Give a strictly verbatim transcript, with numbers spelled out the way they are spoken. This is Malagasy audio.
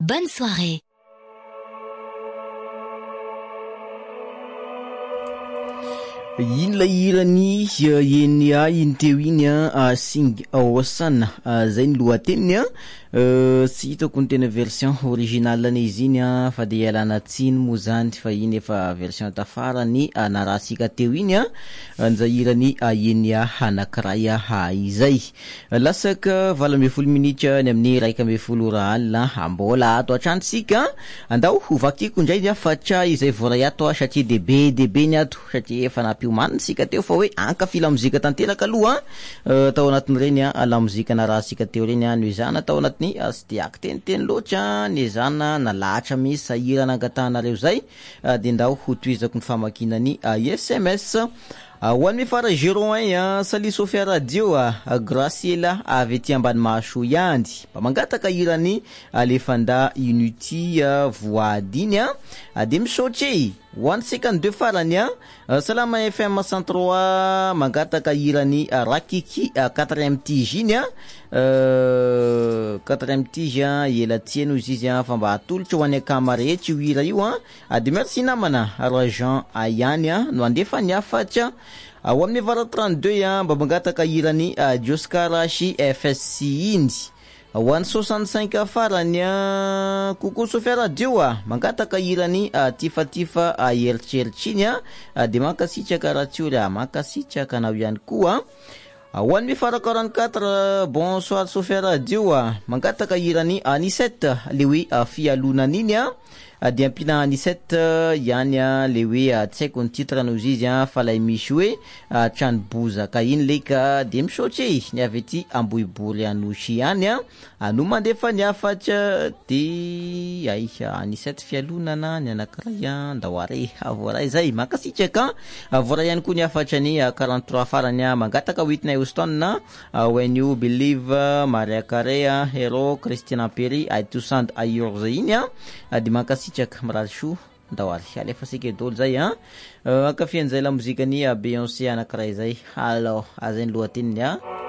Bonne soirée. Iny la irany eny a iny teo iny a Sing Osan zay ny lohateniny a tsy hitako ny tena version originale izy iny a fa de ialana tsiny moa zany fa iny efa version tafarany narahasika teo iny a anjahirany eny a anankiray izay lasaka valo ambin'ny folo minitra ny amin'ny raika ambin'ny folo ora alina mbola ato antrantsika andao hovakiko indray a fatsa izay voray ato satria de be de be ny ato satria efa napiomanina sika teo fa hoe ankafila mozika tanteraka aloha tao anatin'ireny a la mozika narahasika teo reny a no izana tao anatiny sy de akiteniteny loatra ny zana nalahatra misy sahirana angatahanareo zay de ndao ho toizako ny famakinany S M S ho an'ny fara zéro un sali Sofia radio Graciela avy ety ambany maso yandy mba mangataka irany alefanda unity voadiny a de misaotre ho an'ny cinquante-deux farany a salama F M cent trois mangataka irany rakiki quatrième tige iny a quatrième tige ela tieno izy izy fa mba atolotra ho an'ny akamarehetra io hira io a de merci namana Rojan Ayany a no andefany afatsa ho amin'ny vara trente-deux a mba mangataka irany Joskarashi F S C iny ho an'ny soixante-cinq farany a coucou Sofia radio a mangataka irany tifatifa eritreritry iny a de mankasitraka ratiola mankasitraka anao ihany koa ho an'ny fara quarante-quatre bonsoir Sofia radio a mangataka irany Anisette le hoe fialonana iny a de ampina Anisette ihany a le hoe tsy haiko ny titre no izy fa lay misy hoe trano bozaka iny leka de misaotre ny avy ety ambohibory anosy ihany a no mandefa ny afatra de ay Anisette fialonana ny anankiray a ndao are avoray zay mankasitraka avoray ihany koa ny afatra ny quarante-trois farany a mangataka Whitney Houston na When You Believe Maria Carey Hero Christina Perry I To Sand Ayur zay iny a de mankasitraka mirary sho ndao ary alefa sika dolo zay a akafian'izay la mozika ny Beyoncé anankiray zay alors azay ny lohateniny a